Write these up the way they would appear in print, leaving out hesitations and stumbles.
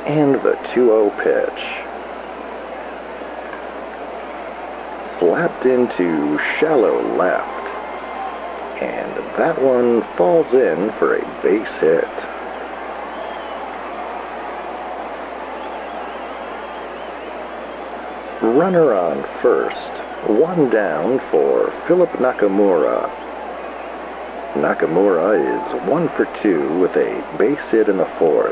And the 2-0 pitch. Slapped into shallow left. And that one falls in for a base hit. Runner on first, one down for Philip Nakamura. Nakamura is 1 for 2 with a base hit in the fourth.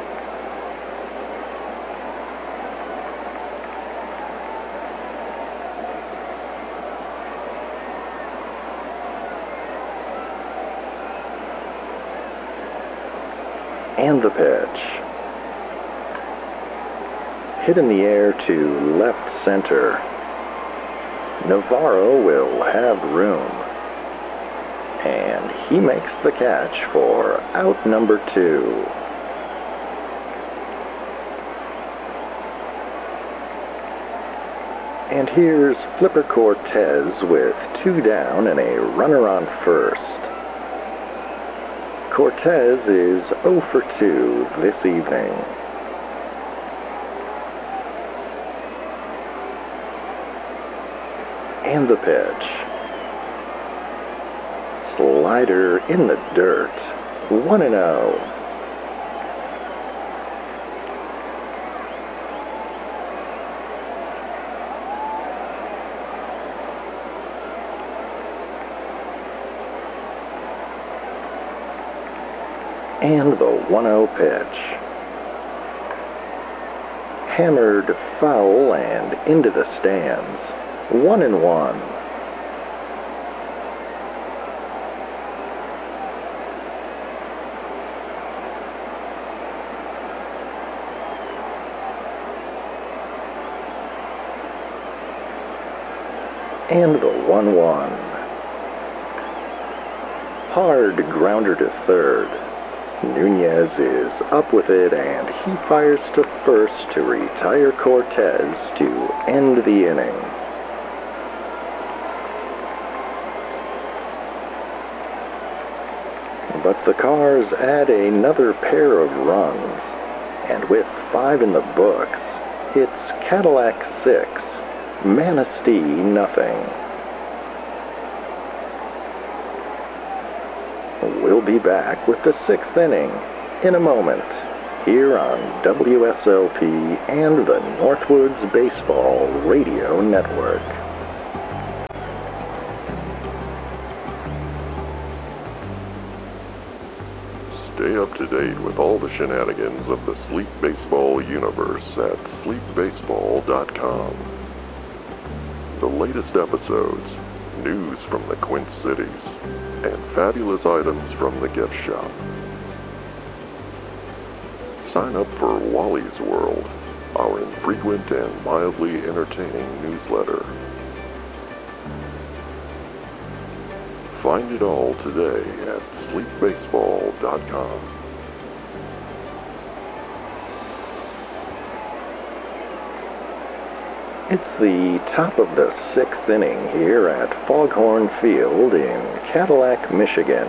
And the pitch. Hit in the air to left center. Navarro will have room. And he makes the catch for out number 2. And here's Flipper Cortez with 2 down and a runner on first. Cortez is 0 for 2 this evening. And the pitch. Slider in the dirt. 1-0. And the 1-0 pitch. Hammered foul and into the stands. 1-1. And the 1-1. Hard grounder to third. Nunez is up with it, and he fires to first to retire Cortez to end the inning. But the Cars add another pair of runs, and with 5 in the books, it's Cadillac 6, Manistee nothing. We'll be back with the 6th inning in a moment here on WSLP and the Northwoods Baseball Radio Network. Stay up to date with all the shenanigans of the Sleep Baseball universe at sleepbaseball.com. The latest episodes, news from the Quint Cities, and fabulous items from the gift shop. Sign up for Wally's World, our infrequent and mildly entertaining newsletter. Find it all today at sleepbaseball.com. It's the top of the 6th inning here at Foghorn Field in Cadillac, Michigan.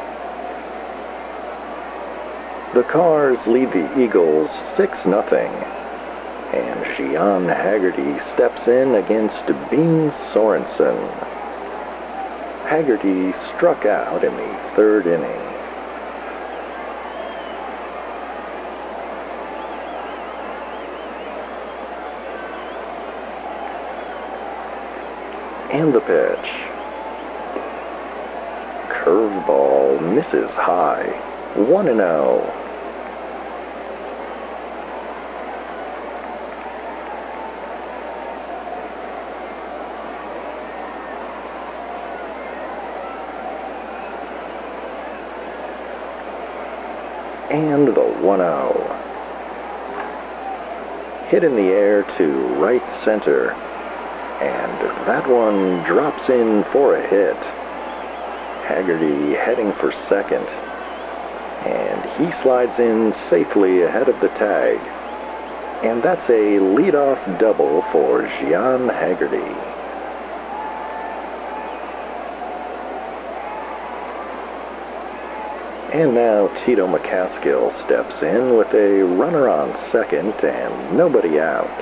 The Cars lead the Eagles 6-0, and Gian Haggerty steps in against Bean Sorensen. Haggerty struck out in the 3rd inning. And the pitch. Curveball misses high. 1-0. And the 1-0. Hit in the air to right center. And that one drops in for a hit. Haggerty heading for second. And he slides in safely ahead of the tag. And that's a leadoff double for Gian Haggerty. And now Tito McCaskill steps in with a runner on second and nobody out.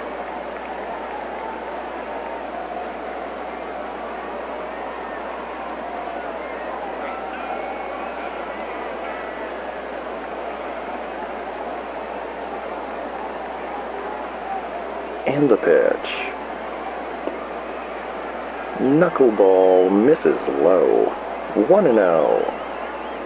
And the pitch. Knuckleball misses low. 1-0.